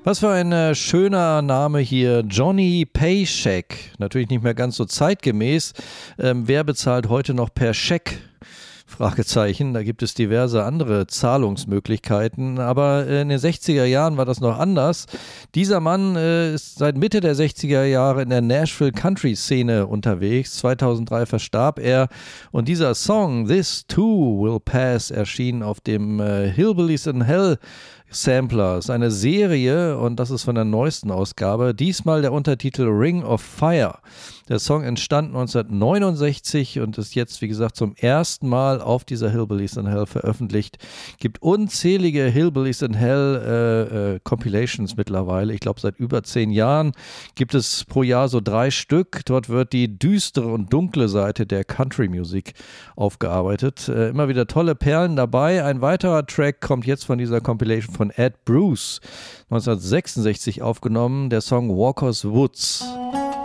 Was für ein schöner Name hier, Johnny Paycheck. Natürlich nicht mehr ganz so zeitgemäß. Wer bezahlt heute noch per Scheck? Fragezeichen, da gibt es diverse andere Zahlungsmöglichkeiten, aber in den 60er Jahren war das noch anders. Dieser Mann ist seit Mitte der 60er Jahre in der Nashville Country Szene unterwegs. 2003 verstarb er und dieser Song This Too Will Pass erschien auf dem Hillbillies in Hell Sampler. Das ist eine Serie und das ist von der neuesten Ausgabe. Diesmal der Untertitel Ring of Fire. Der Song entstand 1969 und ist jetzt, wie gesagt, zum ersten Mal auf dieser Hillbillies in Hell veröffentlicht. Gibt unzählige Hillbillies in Hell Compilations mittlerweile. Ich glaube, seit über 10 Jahren gibt es pro Jahr so 3 Stück. Dort wird die düstere und dunkle Seite der Country-Musik aufgearbeitet. Immer wieder tolle Perlen dabei. Ein weiterer Track kommt jetzt von dieser Compilation von Ed Bruce, 1966 aufgenommen, der Song Walker's Woods.